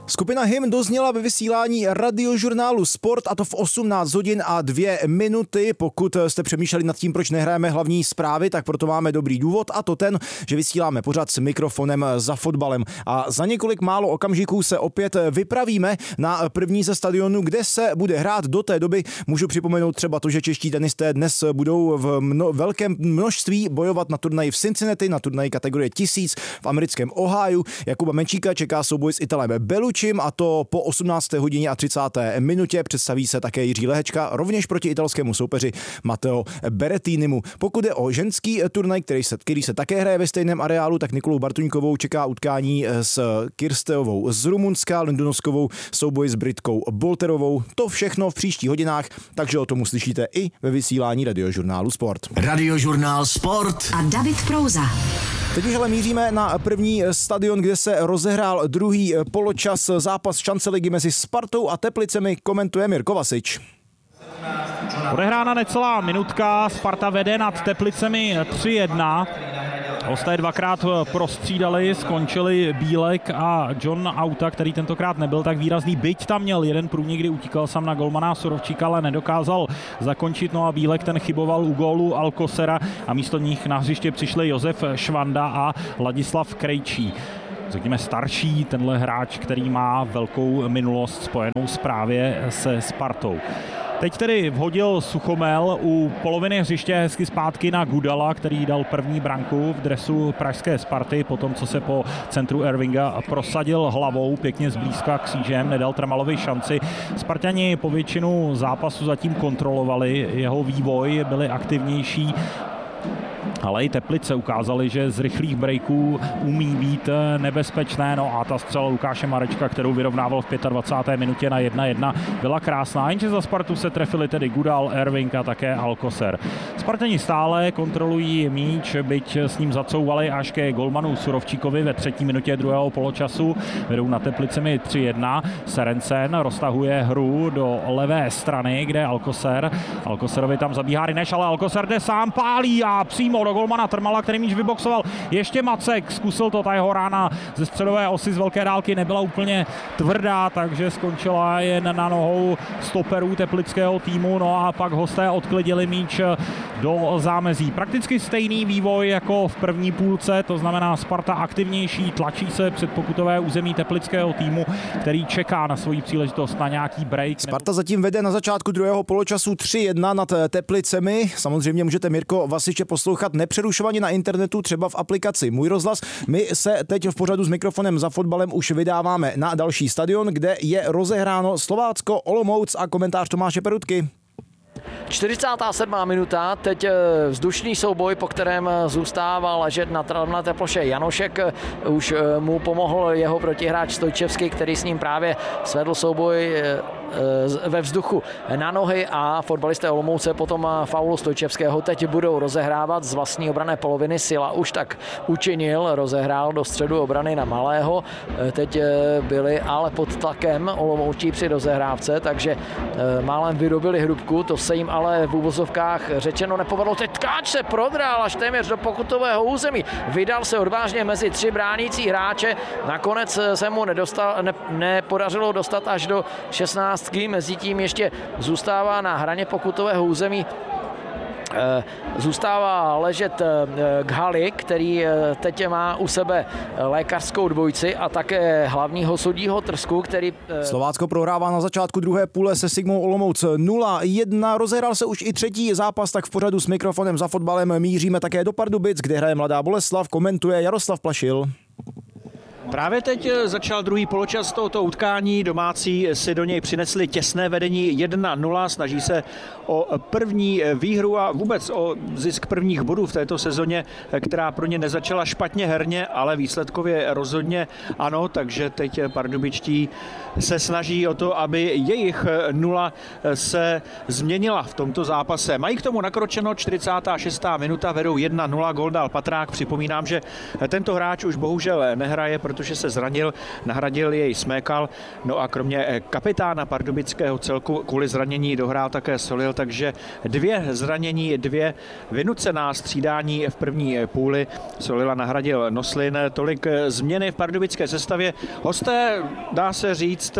Skupina Hymn dozněla ve vysílání radiožurnálu Sport, a to v 18 hodin a 2 minuty. Pokud jste přemýšleli nad tím, proč nehrajeme hlavní zprávy, tak proto máme dobrý důvod, a to ten, že vysíláme pořad s mikrofonem za fotbalem. A za několik málo okamžiků se opět vypravíme na první ze stadionu, kde se bude hrát. Do té doby můžu připomenout třeba to, že čeští tenisté dnes budou v velkém množství bojovat na turnaji v Cincinnati, na turnaji kategorie 1000 v americkém Ohiu. Jakuba Menčíka čeká souboj s Italem Belučim, a to po 18. hodině a 30. minutě. Představí se také Jiří Lehečka, rovněž proti italskému soupeři Matteo Berrettinimu. Pokud je o ženský turnaj, který se také hraje ve stejném areálu, tak Nikolou Bartuňkovou čeká utkání s Kirsteovou z Rumunska, Londonovskovou souboj s Britkou Bolterovou. To všechno v příštích hodinách, takže o tom uslyšíte i ve vysílání radiožurnálu Sport. Radiožurnál Sport a David Prouza. Teď už ale míříme na první stadion, kde se rozehrál druhý poločas. Zápas šance ligy mezi Spartou a Teplicemi komentuje Mirko Vasič. Odehrána necelá minutka, Sparta vede nad Teplicemi 3-1. Hosté dvakrát prostřídali, skončili Bílek a John Auta, který tentokrát nebyl tak výrazný, byť tam měl jeden průnik, kdy utíkal sám na golmana Surovčíka, ale nedokázal zakončit. No a Bílek ten chyboval u gólu Alcosera a místo nich na hřiště přišli Josef Švanda a Ladislav Krejčí. Řekněme starší tenhle hráč, který má velkou minulost spojenou právě se Spartou. Teď tedy vhodil Suchomel u poloviny hřiště hezky zpátky na Gudala, který dal první branku v dresu pražské Sparty, potom co se po centru Ervinga prosadil hlavou pěkně zblízka křížem, nedal Trmalovi šanci. Spartani po většinu zápasu zatím kontrolovali jeho vývoj, byli aktivnější. Ale i Teplice ukázali, že z rychlých breaků umí být nebezpečné. No a ta střela Lukáše Marečka, kterou vyrovnával v 25. minutě na 1-1, byla krásná. Jenže za Spartu se trefili tedy Gudal, Erving a také Alcocer. Spartani stále kontrolují míč, byť s ním zacouvali až ke golmanu Surovčíkovi ve 3. minutě druhého poločasu. Vedou na Teplicemi 3-1. Serencen roztahuje hru do levé strany, kde Alcocerovi tam zabíhá Rineš, ale Alcocer jde sám, pálí a přímo do golmana Trmala, který míč vyboksoval. Ještě Macek, zkusil to, ta jeho rána ze středové osy z velké dálky nebyla úplně tvrdá, takže skončila jen na nohou stoperů teplického týmu. No a pak hosté odklidili míč do zámezí. Prakticky stejný vývoj jako v první půlce, to znamená Sparta aktivnější, tlačí se před pokutové území teplického týmu, který čeká na svoji příležitost na nějaký break. Sparta zatím vede na začátku druhého poločasu 3-1 nad Teplicemi. Samozřejmě můžete Mirko Vasiče poslouchat nepřerušovaně na internetu, třeba v aplikaci Můj rozhlas. My se teď v pořadu s mikrofonem za fotbalem už vydáváme na další stadion, kde je rozehráno Slovácko Olomouc, a komentář Tomáše Perutky. 47. minuta, teď vzdušný souboj, po kterém zůstává ležet na travnaté ploše Janošek. Už mu pomohl jeho protihráč Stojčevský, který s ním právě svedl souboj ve vzduchu na nohy, a fotbalisté Olomouce potom faulu Stojčevského teď budou rozehrávat z vlastní obranné poloviny. Sila už tak učinil, rozehrál do středu obrany na Malého. Teď byli ale pod tlakem Olomoučtí při rozehrávce, takže málem vyrobili hrubku, to se jim ale v úvozovkách řečeno nepovedlo. Teď Tkáč se prodral až téměř do pokutového území. Vydal se odvážně mezi 3 bránící hráče. Nakonec se mu nepodařilo dostat až do 16. Mezitím ještě zůstává na hraně pokutového území. Zůstává ležet Ghali, který teď má u sebe lékařskou dvojici, a také hlavního sudího Trsku, který... Slovácko prohrává na začátku druhé půle se Sigmou Olomouc 0-1. Rozehral se už i třetí zápas, tak v pořadu s mikrofonem za fotbalem míříme také do Pardubic, kde hraje Mladá Boleslav, komentuje Jaroslav Plašil. Právě teď začal druhý poločas tohoto utkání. Domácí si do něj přinesli těsné vedení 1-0. Snaží se o první výhru a vůbec o zisk prvních bodů v této sezóně, která pro ně nezačala špatně herně, ale výsledkově rozhodně ano. Takže teď pardubičtí se snaží o to, aby jejich 0 se změnila v tomto zápase. Mají k tomu nakročeno 46. minuta, vedou 1-0, gól dal Patrák. Připomínám, že tento hráč už bohužel nehraje, protože protože se zranil, nahradil jej Smekal, no a kromě kapitána pardubického celku kvůli zranění dohrál také Solil, takže 2 zranění, 2 vynucená střídání v první půli. Solila nahradil Noslin, tolik změny v pardubické sestavě. Hosté, dá se říct,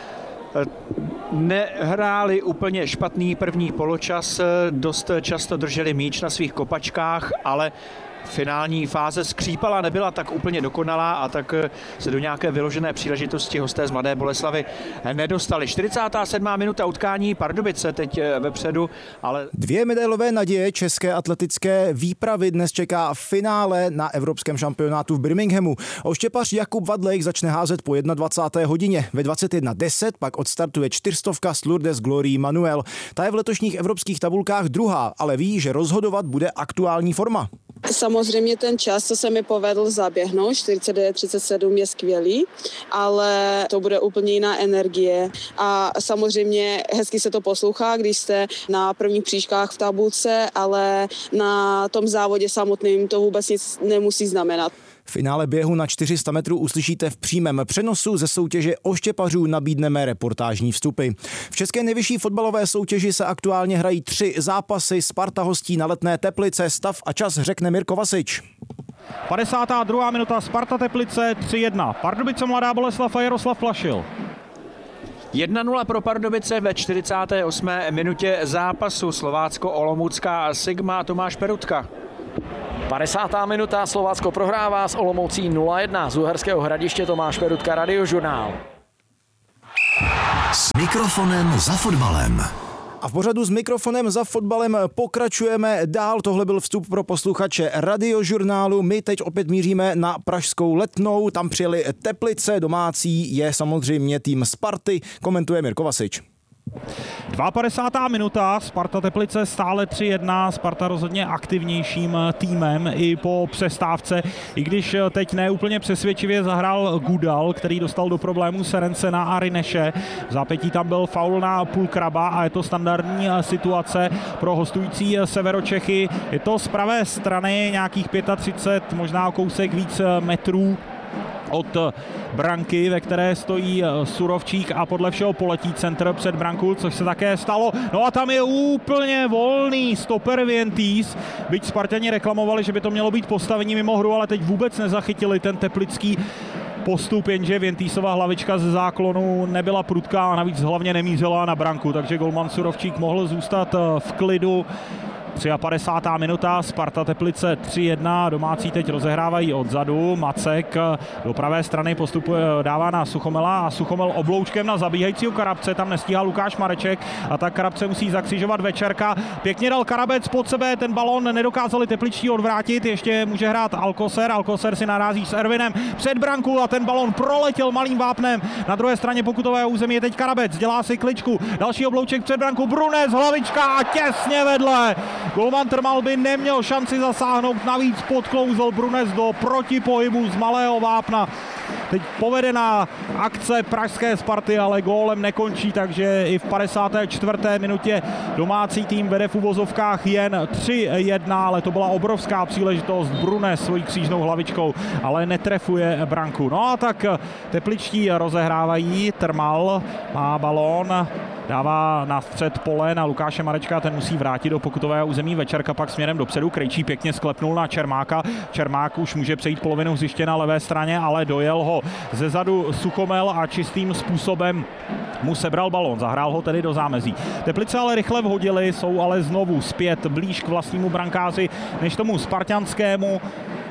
nehráli úplně špatný první poločas, dost často drželi míč na svých kopačkách, ale finální fáze skřípala, nebyla tak úplně dokonalá a tak se do nějaké vyložené příležitosti hosté z Mladé Boleslavi nedostali. 47. minuta utkání, Pardubice teď vepředu, ale... 2 medailové naděje české atletické výpravy dnes čeká finále na evropském šampionátu v Birminghamu. Oštěpař Jakub Vadlejk začne házet po 21. hodině. Ve 21:10 pak odstartuje 400 s Lourdes Glory Manuel. Ta je v letošních evropských tabulkách druhá, ale ví, že rozhodovat bude aktuální forma. Samozřejmě ten čas, co se mi povedl zaběhnout, 49:37 je skvělý, ale to bude úplně jiná energie a samozřejmě hezky se to poslouchá, když jste na prvních příčkách v tabulce, ale na tom závodě samotným to vůbec nic nemusí znamenat. Finále běhu na 400 metrů uslyšíte v přímém přenosu. Ze soutěže Oštěpařů nabídneme reportážní vstupy. V české nejvyšší fotbalové soutěži se aktuálně hrají 3 zápasy. Sparta hostí na Letné Teplice. Stav a čas řekne Mirko Vasič. 52. minuta, Sparta Teplice 3-1. Pardubice Mladá Boleslav a Jaroslav Plašil. 1-0 pro Pardubice ve 48. minutě zápasu. Slovácko-Olomoucká Sigma, Tomáš Perutka. 50. minuta, Slovácko prohrává s Olomoucí 0-1. Z Uherského Hradiště Tomáš Perutka, Radiožurnál. S mikrofonem za fotbalem. A v pořadu s mikrofonem za fotbalem pokračujeme dál. Tohle byl vstup pro posluchače Radiožurnálu. My teď opět míříme na pražskou Letnou. Tam přijeli Teplice, domácí je samozřejmě tým Sparty. Komentuje Mirko Vasič. 52. minuta, Sparta Teplice stále 3-1, Sparta rozhodně aktivnějším týmem i po přestávce, i když teď neúplně přesvědčivě zahrál Gudal, který dostal do problémů Serencena a Rineše. V zápětí tam byl faul na Pulkraba a je to standardní situace pro hostující Severočechy. Je to z pravé strany nějakých 35, možná kousek víc metrů od branky, ve které stojí Surovčík a podle všeho poletí centr před branku, což se také stalo. No a tam je úplně volný stoper Vientýs. Byť Spartani reklamovali, že by to mělo být postavení mimo hru, ale teď vůbec nezachytili ten teplický postup, jenže Vientýsova hlavička ze záklonu nebyla prudká a navíc hlavně nemířila na branku, takže golman Surovčík mohl zůstat v klidu. 53. minuta, Sparta Teplice 3-1, domácí teď rozehrávají odzadu, Macek do pravé strany postupuje, dává na Suchomela a Suchomel obloučkem na zabíhajícího Karabce, tam nestíhá Lukáš Mareček a tak Karabce musí zakřižovat Večerka, pěkně dal Karabec pod sebe, ten balón nedokázali tepličtí odvrátit, ještě může hrát Alcocer si narází s Ervinem před branku a ten balón proletěl malým vápnem, na druhé straně pokutového území je teď Karabec, dělá si kličku, další oblouček před branku, Brunes, hlavička a těsně vedle. Golman Trmal by neměl šanci zasáhnout, navíc podklouzl Brunes do protipohybu z malého vápna. Teď povedená akce pražské Sparty, ale gólem nekončí, takže i v 54. minutě domácí tým vede v uvozovkách jen 3-1, ale to byla obrovská příležitost. Brunes svojí křížnou hlavičkou, ale netrefuje branku. No a tak tepličtí rozehrávají, Trmal má balón, dává na střed pole na Lukáše Marečka, ten musí vrátit do pokutového území, Večerka pak směrem dopředu, Krejčí pěkně sklepnul na Čermáka, Čermák už může přejít polovinu hřiště na levé straně, ale dojel ho zezadu Suchomel a čistým způsobem mu sebral balón, zahrál ho tedy do zámezí. Teplice ale rychle vhodili, jsou ale znovu zpět blíž k vlastnímu brankáři než tomu spartanskému.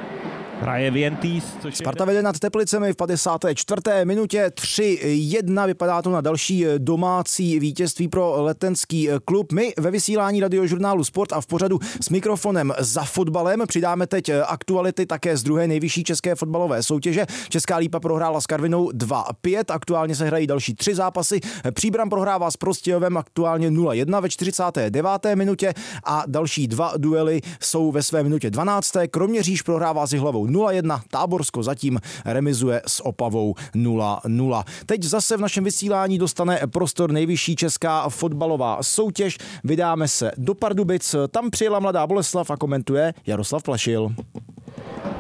Hraje Vientýs. Sparta vede nad Teplicemi v 54. minutě 3-1. Vypadá to na další domácí vítězství pro letenský klub. My ve vysílání Radiožurnálu Sport a v pořadu s mikrofonem za fotbalem přidáme teď aktuality také z druhé nejvyšší české fotbalové soutěže. Česká Lípa prohrála s Karvinou 2-5. Aktuálně se hrají další 3 zápasy. Příbram prohrává s Prostějovem aktuálně 0-1 ve 49. minutě a další 2 duely jsou ve své minutě 12. Kroměříž prohrává s Jihlavou 0-1, Táborsko zatím remizuje s Opavou 0-0. Teď zase v našem vysílání dostane prostor nejvyšší česká fotbalová soutěž. Vydáme se do Pardubic, tam přijela Mladá Boleslav a komentuje Jaroslav Plašil.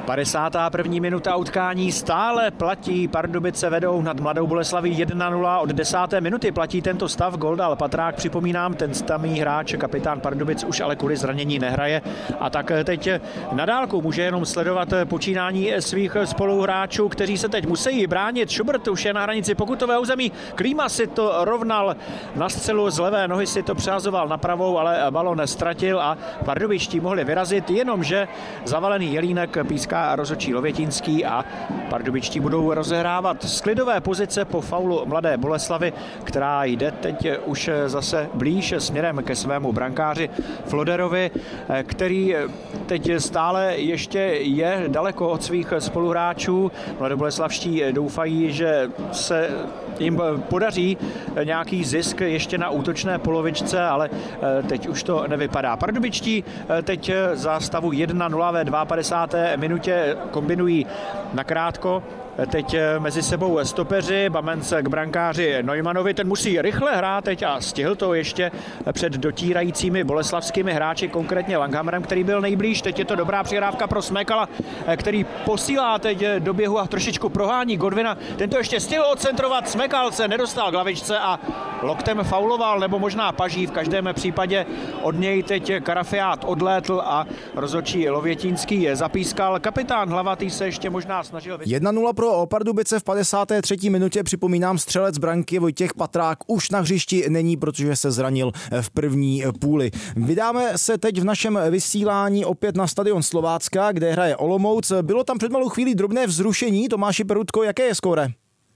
51. minuta utkání, stále platí, Pardubice vedou nad Mladou Boleslaví 1-0, od 10. minuty platí tento stav. Gól dal Patrák, připomínám, ten tamý hráč, kapitán Pardubic, už ale kvůli zranění nehraje a tak teď na dálku může jenom sledovat počínání svých spoluhráčů, kteří se teď musí bránit. Schubert už je na hranici pokutového území, Klíma si to rovnal na střelu, z levé nohy si to přehazoval na pravou, ale balon ztratil a pardubičtí mohli vyrazit, jenomže zavalený Jelínek píská rozhodčí Lovětínský a pardubičtí budou rozehrávat z klidové pozice po faulu Mladé Boleslavy, která jde teď už zase blíž směrem ke svému brankáři Floderovi, který teď stále ještě je daleko od svých spoluhráčů. Mladoboleslavští doufají, že se jim podaří nějaký zisk ještě na útočné polovičce, ale teď už to nevypadá. Pardubičtí teď za stavu 1-0 ve 52. minutě kombinují nakrátko. Teď mezi sebou stopeři, Bamenc k brankáři Neumannovi, ten musí rychle hrát teď a stihl to ještě před dotírajícími boleslavskými hráči, konkrétně Langhammerem, který byl nejblíž. Teď je to dobrá přihrávka pro Smekala, který posílá teď do běhu a trošičku prohání Godwina. Ten to ještě stihl odcentrovat, Smekal se nedostal k hlavičce a loktem fauloval, nebo možná paží, v každém případě od něj teď Karafiát odlétl a rozhodčí Lovětínský zapískal. Kapitán Hlavatý se ještě možná snažil... 1-0 pro Pardubice v 53. minutě, připomínám, střelec branky Vojtěch Patrák už na hřišti není, protože se zranil v první půli. Vydáme se teď v našem vysílání opět na stadion Slovácka, kde hraje Olomouc. Bylo tam před malou chvílí drobné vzrušení. Tomáši Perutko, jaké je skóre?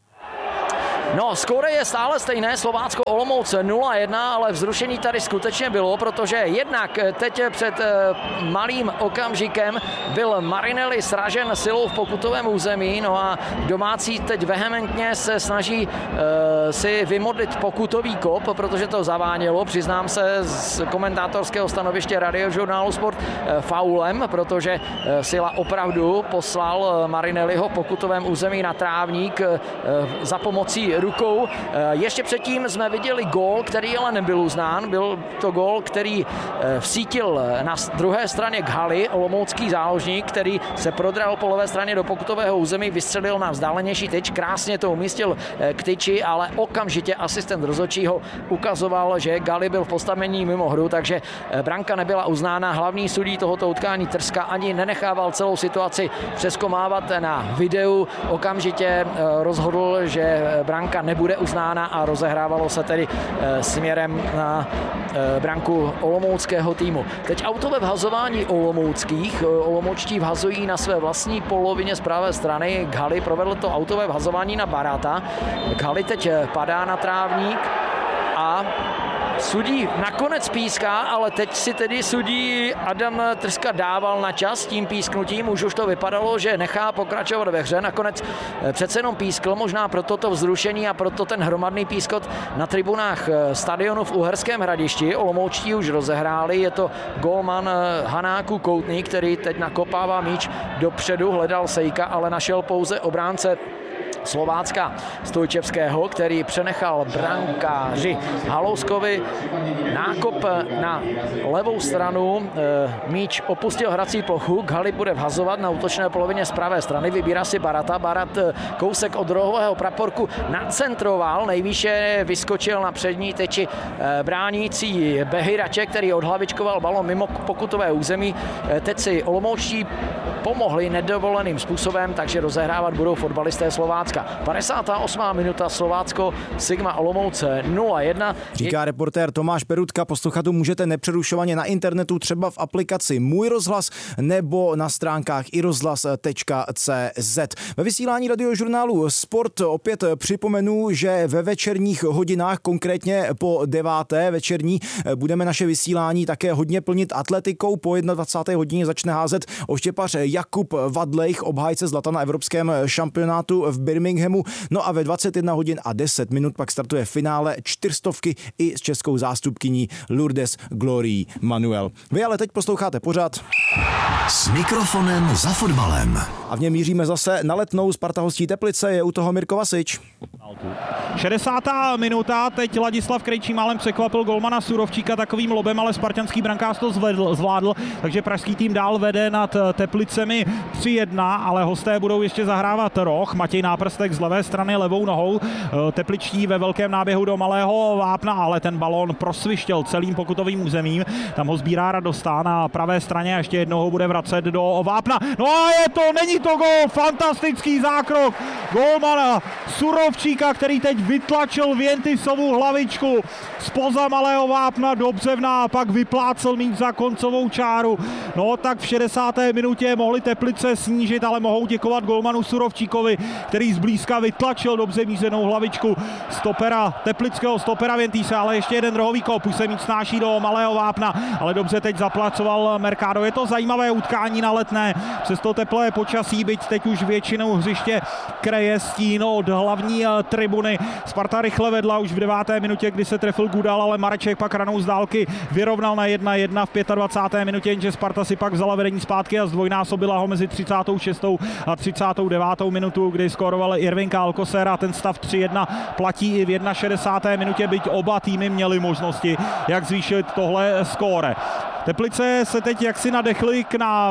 No, skóre je stále stejné, Slovácko Olomouc 0-1, ale vzrušení tady skutečně bylo, protože jednak teď před malým okamžikem byl Marinelli sražen silou v pokutovém území, no a domácí teď vehementně se snaží si vymodlit pokutový kop, protože to zavánělo, přiznám se z komentátorského stanoviště Radiožurnálu Sport, faulem, protože Sila opravdu poslal Marinelliho v pokutovém území na trávník za pomocí rukou. Ještě předtím jsme viděli gól, který ale nebyl uznán. Byl to gól, který vsítil na druhé straně Ghali, olomoucký záložník, který se prodral po levé straně do pokutového území, vystřelil na vzdálenější tyč, krásně to umístil k tyči, ale okamžitě asistent rozhodčího ukazoval, že Ghali byl v postavení mimo hru, takže branka nebyla uznána. Hlavní sudí tohoto utkání Trska ani nenechával celou situaci přezkomávat na videu. Okamžitě rozhodl, že branka nebude uznána a rozehrávalo se tedy směrem na branku olomouckého týmu. Teď autové vhazování olomouckých. Olomoučtí vhazují na své vlastní polovině z pravé strany. Ghali provedl to autové vhazování na Barata. Ghali teď padá na trávník a sudí nakonec píská, ale teď si tedy sudí Adam Trska dával na čas tím písknutím, už to vypadalo, že nechá pokračovat ve hře, nakonec přece jenom pískl, možná proto to vzrušení a proto ten hromadný pískot na tribunách stadionu v Uherském Hradišti. Olomoučtí už rozehráli, je to gólman Hanáku Koutný, který teď nakopává míč dopředu, hledal Sejka, ale našel pouze obránce Slovácka Stojčevského, který přenechal brankáři Halouskovi nákop na levou stranu. Míč opustil hrací plochu, Ghali bude vhazovat na útočné polovině z pravé strany, vybírá si Barata. Barat kousek od rohového praporku nacentroval, nejvýše vyskočil na přední teči bránící Behirače, který odhlavičkoval balon mimo pokutové území. Teď si olomoučtí pomohli nedovoleným způsobem, takže rozehrávat budou fotbalisté Slovácka. 58. minuta, Slovácko Sigma Olomouc 0-1. Říká reportér Tomáš Perutka. Poslouchat můžete nepřerušovaně na internetu, třeba v aplikaci Můj rozhlas nebo na stránkách irozhlas.cz. Ve vysílání Radiožurnálu Sport opět připomenu, že ve večerních hodinách, konkrétně po 9. večerní, budeme naše vysílání také hodně plnit atletikou. Po 21. hodině začne házet oštěpař Jakub Vadlejch, obhájce zlata na evropském šampionátu v Birminghamu. No a ve 21 hodin a 10 minut pak startuje finále 400 i s českou zástupkyní Lourdes Glory Manuel. Vy ale teď posloucháte pořad S mikrofonem za fotbalem. A v něm míříme zase na Letnou. Sparta hostí Teplice, je u toho Mirko Vasič. 60. minuta, teď Ladislav Krejčí málem překvapil golmana Surovčíka takovým lobem, ale spartanský brankář to zvládl, takže pražský tým dál vede nad Teplicemi 3-1, ale hosté budou ještě zahrávat roh. Matěj Náprstek z levé strany levou nohou, tepličtí ve velkém náběhu do Malého Vápna, ale ten balón prosvištěl celým pokutovým územím, tam ho sbírá Radostá na pravé straně a ještě jednou ho bude vracet do Vápna. No a není to gól, fantastický zákrok golmana Surovčíka, který teď vytlačil Vientisovou hlavičku zpoza Malého Vápna do břevna a pak vyplácel míč za koncovou čáru. No tak v 60. minutě mohli Teplice snížit, ale mohou děkovat golmanu Surovčíkovi, který zblízka vytlačil dobře mířenou hlavičku teplického stopera Vientise, ale ještě jeden rohový kop, už se míč snáší do Malého Vápna, ale dobře teď zaplacoval Mercado. Je to zajímavé utkání na Letné, přesto teplé počasí, byť teď už většinou hřiště kreje stín od hlavní tribuny. Sparta rychle vedla už v 9. minutě, kdy se trefil Gudal, ale Mareček pak ranou z dálky vyrovnal na 1-1 v 25. minutě, jenže Sparta si pak vzala vedení zpátky a zdvojnásobila ho mezi 36. a 39. minutu, kdy skóroval Irvinka Alcocer a ten stav 3-1 platí i v 61. minutě, byť oba týmy měly možnosti, jak zvýšit tohle skóre. Teplice se teď jaksi nadechly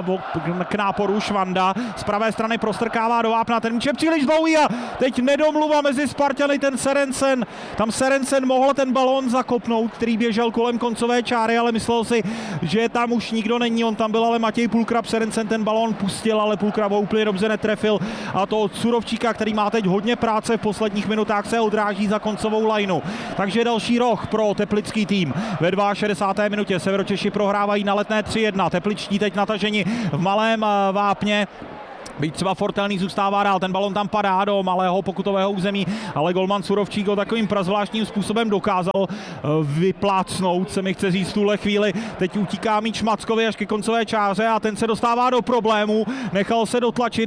k náporu. Švanda z pravé strany prostrkává do Vápna, ten míč je příliš dlouhý a teď nedomluva mezi Spartany, ten Serencen. Tam Serencen mohl ten balón zakopnout, který běžel kolem koncové čáry, ale myslel si, že tam už nikdo není, on tam byl, ale Matěj Pulkrab. Serencen ten balón pustil, ale Pulkrab ho úplně dobře netrefil a to od Surovčíka, který má teď hodně práce v posledních minutách, se odráží za koncovou lajnu. Takže další roh pro teplický tým. Ve 62. minutě Severočeši prohrávají na Letné 3-1. Tepličtí teď nataženi v Malém Vápně. Byť třeba Fortelný zůstává dál, ten balon tam padá do malého pokutového území, ale golman Surovčík ho takovým prazvláštním způsobem dokázal vyplácnout, se mi chce říct v tuhle chvíli. Teď utíká míč Mackovi až ke koncové čáře a ten se dostává do problémů. Nechal se dotlačit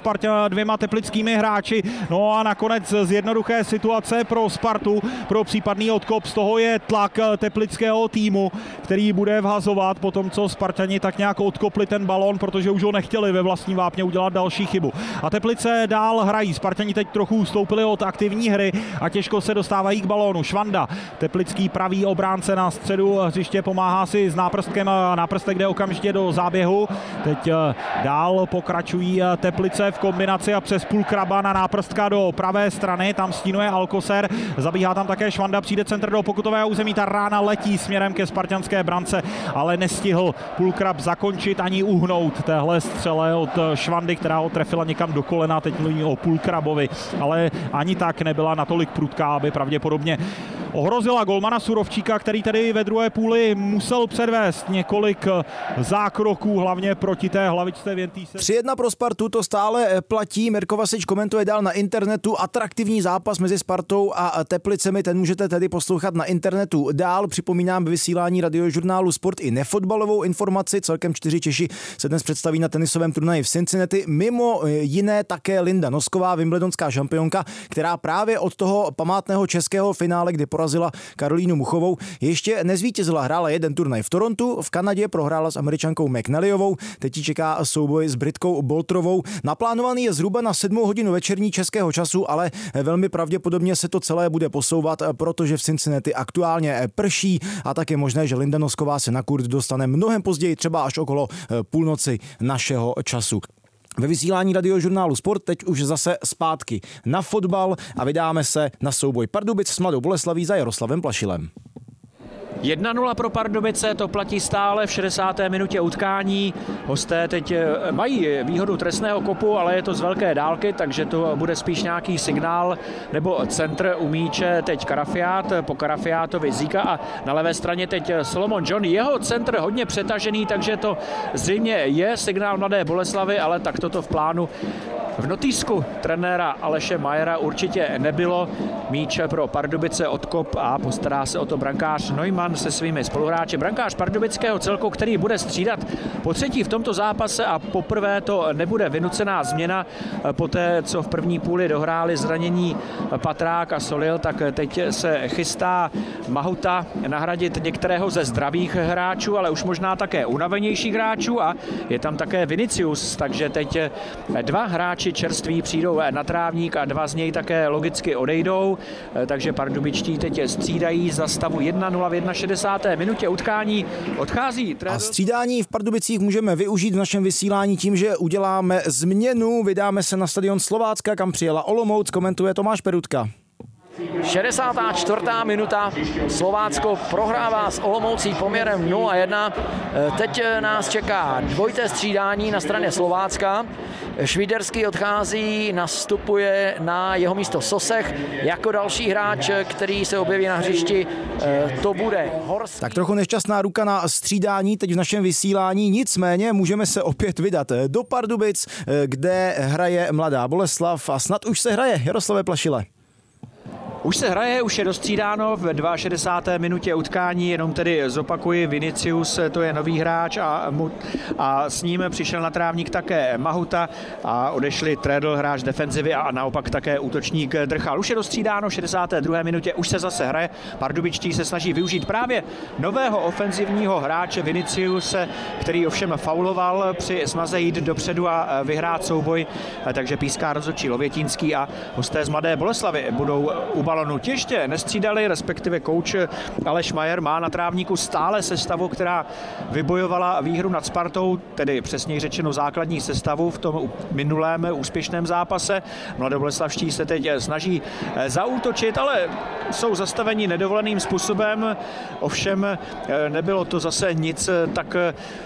dvěma teplickými hráči. No a nakonec z jednoduché situace pro Spartu, pro případný odkop, z toho je tlak teplického týmu, který bude vhazovat po tom, co Spartani tak nějak odkopli ten balon, protože už ho nechtěli ve vlastním Vápně udělat další chybu. A Teplice dál hrají. Spartani teď trochu ustoupili od aktivní hry a těžko se dostávají k balónu. Švanda, teplický pravý obránce na středu hřiště, pomáhá si s Náprstkem a Náprstek jde okamžitě do záběhu. Teď dál pokračují Teplice v kombinaci a přes Pulkraba na Náprstka do pravé strany. Tam stínuje Alcocer, zabíhá tam také Švanda, přijde centr do pokutového území, ta rána letí směrem ke spartanské brance, ale nestihl Pulkrab zakončit ani uhnout téhle střele od Švandy, která ho trefila někam do kolena, teď mluví o Pulkrabovi, ale ani tak nebyla natolik prudká, aby pravděpodobně ohrozila golmana Surovčíka, který tedy ve druhé půli musel předvést několik zákroků, hlavně proti té hlavičce Vientise. 3-1 pro Spartu, to stále platí. Mirko Vasič komentuje dál na internetu. Atraktivní zápas mezi Spartou a Teplicemi, ten můžete tedy poslouchat na internetu dál. Připomínám vysílání radiožurnálu Sport i nefotbalovou informaci. Celkem 4 Češi se dnes představí na tenisovém turnaji v Cincinnati. Mimo jiné také Linda Nosková, wimbledonská šampionka, která právě od toho památného českého finále, kdy porazila Karolínu Muchovou, ještě nezvítězila. Hrála jeden turnaj v Torontu, v Kanadě prohrála s Američankou McNallyovou, teď ji čeká souboj s Britkou Boltrovou. Naplánovaný je zhruba na 7 hodinu večerní českého času, ale velmi pravděpodobně se to celé bude posouvat, protože v Cincinnati aktuálně prší a tak je možné, že Linda Nosková se na kurt dostane mnohem později, třeba až okolo půlnoci našeho času. Ve vysílání radiožurnálu Sport teď už zase zpátky na fotbal a vydáme se na souboj Pardubic s Mladou Boleslaví za Jaroslavem Plašilem. 1-0 pro Pardubice, to platí stále v 60. minutě utkání. Hosté teď mají výhodu trestného kopu, ale je to z velké dálky, takže to bude spíš nějaký signál nebo centr u míče. Teď Karafiát, po Karafiátovi Zíka a na levé straně teď Solomon John. Jeho centr hodně přetažený, takže to zřejmě je signál Mladé Boleslavy, ale tak toto v plánu v notýsku trenéra Aleše Majera určitě nebylo. Míč pro Pardubice odkop a postará se o to brankář Neumann se svými spoluhráči. Brankář pardubického celku, který bude střídat po třetí v tomto zápase a poprvé to nebude vynucená změna. Poté, co v první půli dohráli zranění Patrák a Solil, tak teď se chystá Mahuta nahradit některého ze zdravých hráčů, ale už možná také unavenějších hráčů a je tam také Vinicius, takže teď dva hráči hráči čerství přijdou na trávník a 2 z něj také logicky odejdou, takže pardubičtí teď střídají za stavu 1-0 v 61. minutě utkání. Odchází a střídání v Pardubicích můžeme využít v našem vysílání tím, že uděláme změnu, vydáme se na stadion Slovácka, kam přijela Olomouc, komentuje Tomáš Perutka. 64. minuta, Slovácko prohrává s Olomoucí poměrem 0-1. Teď nás čeká dvojité střídání na straně Slovácka. Švýderský odchází, nastupuje na jeho místo Sosech. Jako další hráč, který se objeví na hřišti, to bude Horst. Tak trochu nešťastná ruka na střídání teď v našem vysílání, nicméně můžeme se opět vydat do Pardubic, kde hraje Mladá Boleslav a snad už se hraje. Jaroslave Plašile. Už se hraje, už je dostřídáno v 62. minutě utkání, jenom tedy zopakuji, Vinicius, to je nový hráč a s ním přišel na trávník také Mahuta a odešli Trédl, hráč defenzivy a naopak také útočník Drchal. Už je dostřídáno v 62. minutě, už se zase hraje. Pardubičtí se snaží využít právě nového ofenzivního hráče Viniciuse, který ovšem fauloval při snaze jít dopředu a vyhrát souboj, takže píská rozhodčí Lovětínský a hosté z Mladé Boleslavy budou u balonu. Těště nestřídali, respektive kouč Aleš Majer má na trávníku stále sestavu, která vybojovala výhru nad Spartou, tedy přesněji řečeno základní sestavu v tom minulém úspěšném zápase. Mladoboleslavští se teď snaží zaútočit, ale jsou zastaveni nedovoleným způsobem. Ovšem nebylo to zase nic tak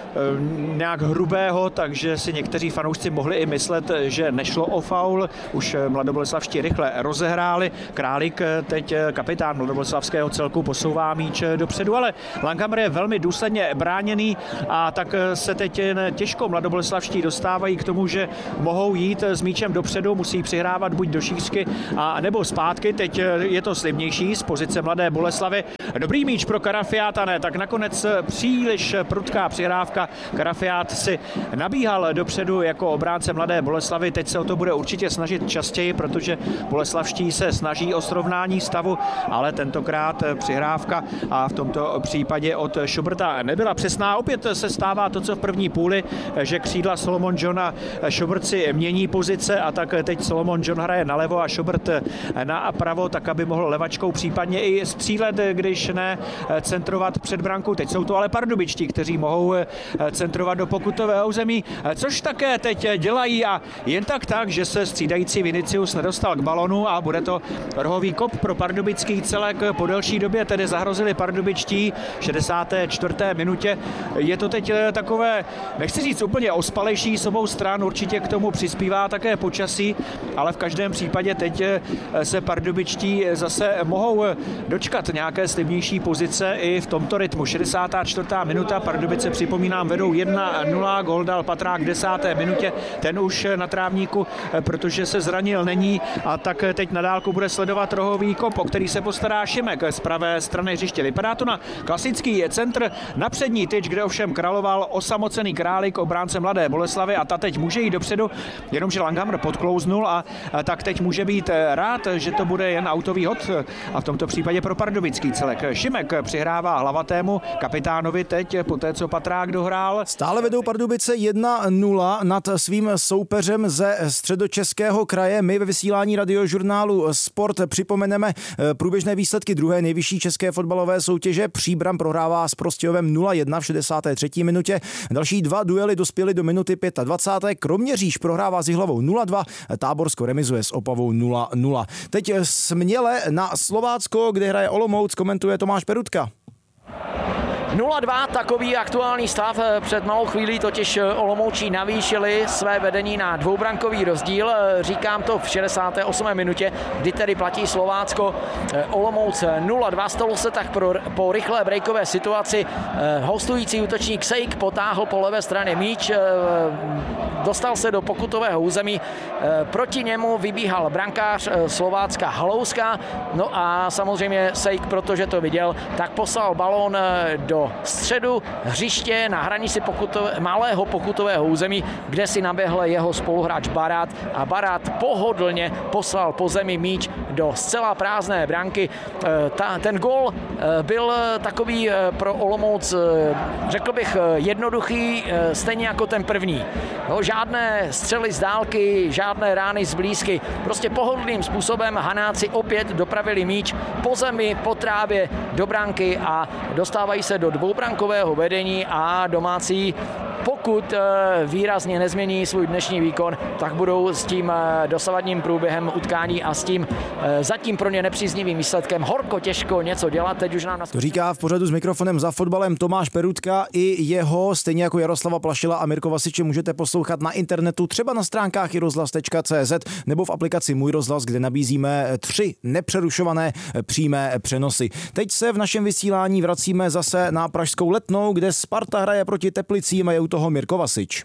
nějak hrubého, takže si někteří fanoušci mohli i myslet, že nešlo o faul. Už mladoboleslavští rychle rozehráli. Králík, teď kapitán mladoboleslavského celku, posouvá míč dopředu, ale Langhammer je velmi důsledně bráněný a tak se teď těžko mladoboleslavští dostávají k tomu, že mohou jít s míčem dopředu, musí přihrávat buď do šířky a nebo zpátky. Teď je to slibnější z pozice Mladé Boleslavy. Dobrý míč pro Karafiáta, ne, tak nakonec příliš prudká přihrávka. Karafiát si nabíhal dopředu jako obránce Mladé Boleslavy, teď se o to bude určitě snažit častěji, protože boleslavští se snaží o srovnání stavu, ale tentokrát přihrávka a v tomto případě od Schuberta nebyla přesná. Opět se stává to, co v první půli, že křídla Solomon John a Schubert si mění pozice a tak teď Solomon John hraje nalevo a Schubert napravo, tak aby mohl levačkou případně i střílet, když ne centrovat před brankou. Teď jsou to ale pardubičtí, kteří mohou centrovat do pokutového území, což také teď dělají a jen tak, že se střídající Vinicius nedostal k balonu a bude to rohový kop pro pardubický celek. Po delší době tedy zahrozili pardubičtí v 64. minutě. Je to teď takové, nechci říct úplně ospalejší s obou stran, určitě k tomu přispívá také počasí, ale v každém případě teď se pardubičtí zase mohou dočkat nějaké slibnější pozice i v tomto rytmu. 64. minuta, Pardubice, připomínám, vedou 1-0, gól dal Patrák v 10. minutě, ten už na trávníku, protože se zranil, není a tak teď na dálku bude sledovat rohový kop, o který se postará Šimek z pravé strany hřiště. Vypadá to na klasický centr na přední tyč, kde ovšem královal osamocený Králík, obránce Mladé Boleslavy a ta teď může jít dopředu, jenomže Langhammer podklouznul a tak teď může být rád, že to bude jen autový hod a v tomto případě pro pardubický celek. Šimek přihrává Hlavatému, kapitánovi teď, poté co Patrák dohrál. Stále vedou Pardubice 1-0 nad svým soupeřem ze Středočeského kraje. My ve vysílání radiožurnálu Sport připomeneme průběžné výsledky druhé nejvyšší české fotbalové soutěže. Příbram prohrává s Prostějovem 0-1 v 63. minutě. Další dva duely dospěly do minuty 25. Kroměříž prohrává s Jihlavou 0-2, Táborsko remizuje s Opavou 0-0. Teď směle na Slovácko, kde hraje Olomouc, komentuje Tomáš Perutka. 0-2, takový aktuální stav. Před malou chvílí totiž Olomoučí navýšili své vedení na dvoubrankový rozdíl. Říkám to v 68. minutě, kdy tedy platí Slovácko. Olomouc 0-2. Stalo se tak po rychlé breakové situaci. Hostující útočník Sejk potáhl po levé straně míč, dostal se do pokutového území. Proti němu vybíhal brankář Slovácka Halouska. No a samozřejmě Sejk, protože to viděl, tak poslal balón do středu hřiště na hranici malého pokutového území, kde si naběhl jeho spoluhráč Barát a Barát pohodlně poslal po zemi míč do zcela prázdné branky. Ten gól byl takový pro Olomouc, řekl bych, jednoduchý, stejně jako ten první. No, žádné střely z dálky, žádné rány z blízky. Prostě pohodlným způsobem Hanáci opět dopravili míč po zemi, po trávě do branky a dostávají se do dvoubrankového vedení a domácí, pokud výrazně nezmění svůj dnešní výkon, tak budou s tím dosavadním průběhem utkání a s tím zatím pro ně nepříznivým výsledkem horko těžko něco dělat. Teď už nám To říká v pořadu s mikrofonem za fotbalem Tomáš Perutka. I jeho, stejně jako Jaroslava Plašila a Mirko Vasiče, můžete poslouchat na internetu, třeba na stránkách irozhlas.cz nebo v aplikaci Můj rozhlas, kde nabízíme 3 nepřerušované přímé přenosy. Teď se v našem vysílání vracíme zase na pražskou Letnou, kde Sparta hraje proti Teplicím a je u toho Mirko Vasič.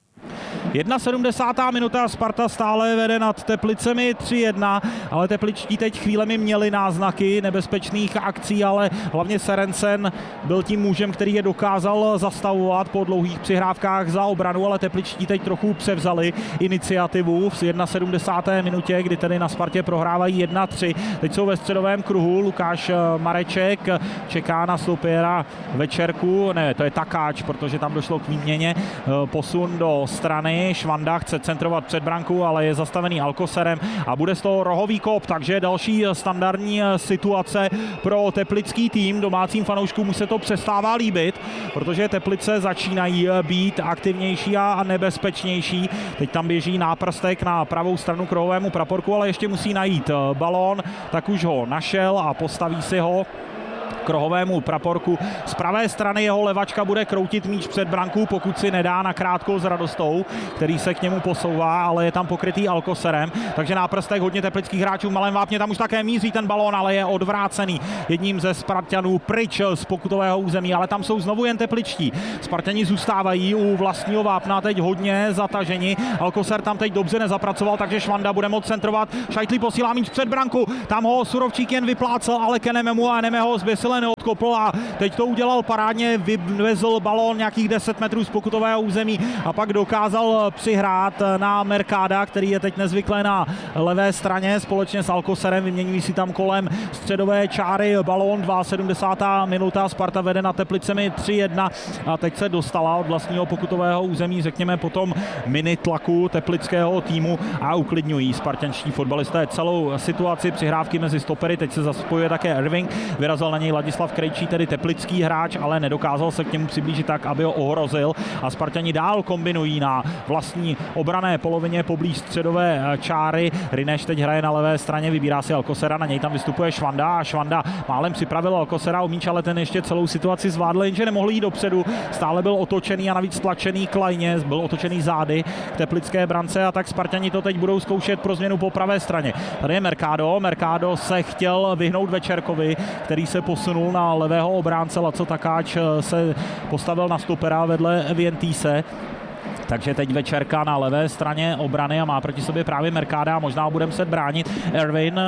71. minuta, Sparta stále vede nad Teplicemi 3-1, ale tepličtí teď chvílemi měli náznaky nebezpečných akcí, ale hlavně Serencen byl tím mužem, který je dokázal zastavovat po dlouhých přihrávkách za obranu, ale tepličtí teď trochu převzali iniciativu v 71. minutě, kdy tedy na Spartě prohrávají 1-3. Teď jsou ve středovém kruhu, Lukáš Mareček čeká na stopéra Večerku, ne, to je Takáč, protože tam došlo k výměně, posun do strany, Švanda chce centrovat před branku, ale je zastavený Alcocerem a bude z toho rohový kop, takže další standardní situace pro teplický tým. Domácím fanouškům už se to přestává líbit, protože Teplice začínají být aktivnější a nebezpečnější. Teď tam běží náprstek na pravou stranu k rohovému praporku, ale ještě musí najít balón, tak už ho našel a postaví si ho k rohovému praporku. Z pravé strany jeho levačka bude kroutit míč před branku, pokud si nedá nakrátko s Radostou, který se k němu posouvá, ale je tam pokrytý Alcocerem, takže náprstek hodně teplických hráčů v malém vápně, tam už také míří ten balón, ale je odvrácený jedním ze Spartanů pryč z pokutového území, ale tam jsou znovu jen tepličtí. Spartani zůstávají u vlastního vápna, teď hodně zataženi. Alcocer tam teď dobře nezapracoval, takže Švanda bude moct centrovat. Šajtlí posílá míč před branku, tam ho Surovčík jen vyplácel, ale Kenememu a Neme ho zběsile neodkopl a teď to udělal parádně, vyvezl balón nějakých 10 metrů z pokutového území a pak dokázal přihrát na Mercada, který je teď nezvyklé na levé straně společně s Alcocerem, vyměňují si tam kolem středové čáry balón. 72. minuta, Sparta vede nad Teplicemi 3-1 a teď se dostala od vlastního pokutového území, řekněme potom mini tlaku teplického týmu a uklidňují spartanští fotbalisté celou situaci, přihrávky mezi stopery, teď se zaspojuje také Irving, vyrazil na něj Ladislav Krejčí, tedy teplický hráč, ale nedokázal se k němu přiblížit tak, aby ho ohrozil a Spartani dál kombinují na vlastní obranné polovině poblíž středové čáry. Rineš teď hraje na levé straně, vybírá si Alcocera, na něj tam vystupuje Švanda a Švanda málem připravil Alcocera o míč, ale ten ještě celou situaci zvládl, jenže nemohl jít dopředu, stále byl otočený a navíc tlačený k lajně, byl otočený zády k teplické brance a tak Spartani to teď budou zkoušet pro změnu po pravé straně. Tady je Mercado se chtěl vyhnout Večerkovi, který se posunul na levého obránce, Laco Takáč se postavil na stopera vedle Vientise. Takže teď Večerka na levé straně obrany a má proti sobě právě Mercada a možná bude muset bránit. Erwin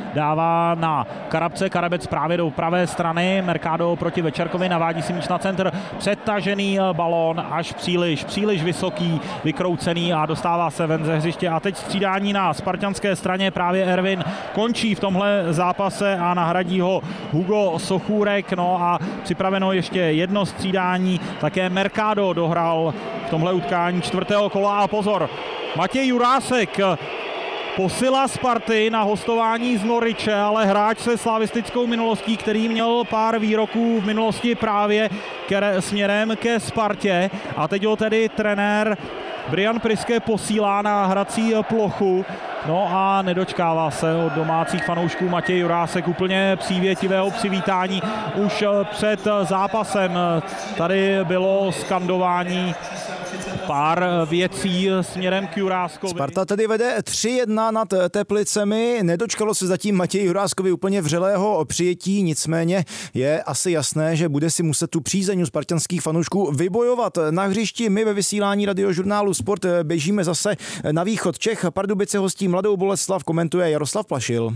dává na Karabce, Karabec právě do pravé strany, Mercado proti Večerkovi, navádí si míč na centr, přetažený balón až příliš vysoký, vykroucený a dostává se ven ze hřiště a teď střídání na spartanské straně, právě Erwin končí v tomhle zápase a nahradí ho Hugo Sochůrek, no a připraveno ještě jedno střídání, také Mercado dohrál v tomhle utkání čtvrtého kola a pozor, Matěj Jurásek, posila Sparty na hostování z Norwiche, ale hráč se slavistickou minulostí, který měl pár výroků v minulosti právě směrem ke Spartě a teď ho tedy trenér Brian Priske posílá na hrací plochu. No a nedočkává se od domácích fanoušků Matěj Jurásek úplně přívětivého přivítání už před zápasem. Tady bylo skandování pár věcí směrem k Juráskovi. Sparta tedy vede 3-1 nad Teplicemi. Nedočkalo se zatím Matěji Juráskovi úplně vřelého přijetí, nicméně je asi jasné, že bude si muset tu přízeň u spartanských fanoušků vybojovat. Na hřišti my ve vysílání Radiožurnálu Sport běžíme zase na východ Čech. Pardubice hostí Mladou Boleslav, komentuje Jaroslav Plašil.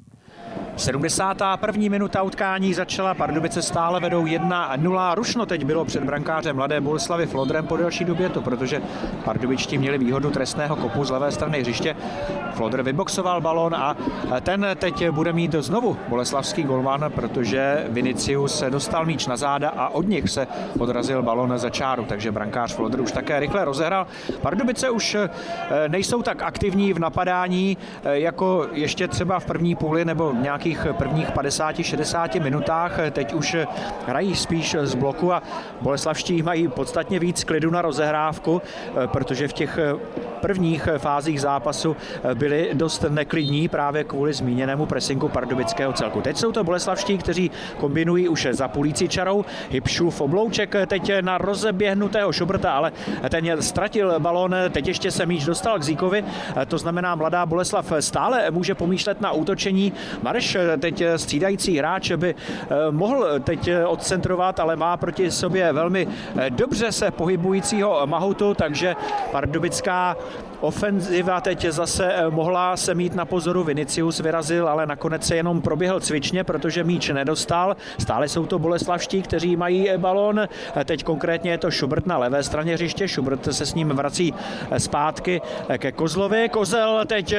71. minuta utkání začala, Pardubice stále vedou 1-0. Rušno teď bylo před brankářem Mladé Boleslavi Flodrem po delší době, to protože pardubičtí měli výhodu trestného kopu z levé strany hřiště. Flodr vyboxoval balón a ten teď bude mít znovu boleslavský golman, protože Vinicius dostal míč na záda a od nich se odrazil balón za čáru, takže brankář Flodr už také rychle rozehrál. Pardubice už nejsou tak aktivní v napadání, jako ještě třeba v první půli nebo v nějakých prvních 50-60 minutách. Teď už hrají spíš z bloku a boleslavští mají podstatně víc klidu na rozehrávku, protože v těch prvních fázích zápasu byli dost neklidní právě kvůli zmíněnému pressingu pardubického celku. Teď jsou to boleslavští, kteří kombinují už za půlící čarou. Hybšův oblouček teď na rozeběhnutého Šubrta, ale ten ztratil balón, teď ještě se míč dostal k Zíkovi, to znamená Mladá Boleslav stále může pomýšlet na útočení. Mareš, teď střídající hráč, by mohl teď odcentrovat, ale má proti sobě velmi dobře se pohybujícího Mahutu, takže pardubická ofenziva teď zase mohla se mít na pozoru. Vinicius vyrazil, ale nakonec se jenom proběhl cvičně, protože míč nedostal. Stále jsou to boleslavští, kteří mají balón. Teď konkrétně je to Šubrt na levé straně hřiště. Šubrt se s ním vrací zpátky ke Kozlovi. Kozel teď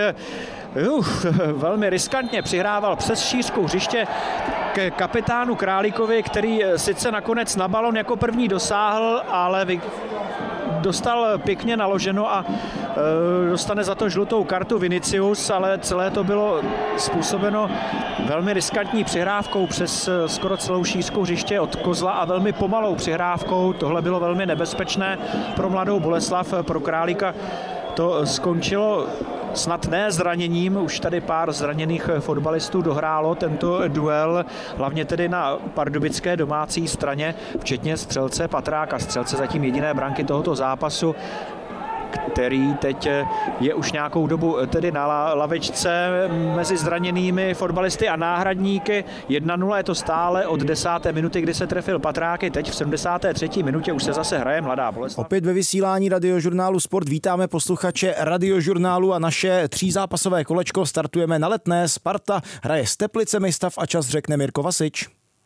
velmi riskantně přihrával přes šířku hřiště k kapitánu Králíkovi, který sice nakonec na balón jako první dosáhl, ale dostal pěkně naloženo a dostane za to žlutou kartu Vinicius, ale celé to bylo způsobeno velmi riskantní přihrávkou přes skoro celou šířku hřiště od Kozla a velmi pomalou přihrávkou. Tohle bylo velmi nebezpečné pro Mladou Boleslav, pro Králíka to skončilo snad ne zraněním, už tady pár zraněných fotbalistů dohrálo tento duel, hlavně tedy na pardubické domácí straně, včetně střelce Patráka, střelce zatím jediné branky tohoto zápasu, který teď je už nějakou dobu tedy na lavičce mezi zraněnými fotbalisty a náhradníky. 1-0 je to stále od 10. minuty, kdy se trefil Patráky. Teď v 73. minutě už se zase hraje Mladá Boleslav. Opět ve vysílání Radiožurnálu Sport vítáme posluchače Radiožurnálu a naše třízápasové kolečko startujeme na Letné. Sparta hraje s Teplicemi, stav a čas řekne Mirko Vasič.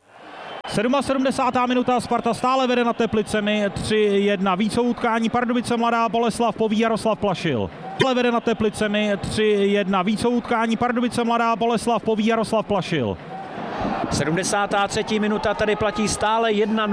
77. minuta, Sparta stále vede nad Teplicemi 3-1. Víc o utkání Pardubice Mladá Boleslav poví Jaroslav Plašil. Stále vede nad Teplicemi 3-1. Víc o utkání Pardubice Mladá Boleslav poví Jaroslav Plašil. 73. minuta, tady platí stále 1-0.